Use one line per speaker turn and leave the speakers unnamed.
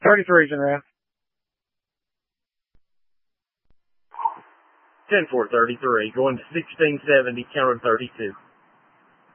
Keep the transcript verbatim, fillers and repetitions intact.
thirty-three's in route.
ten four thirty-three, going to sixteen seventy, counter thirty-two.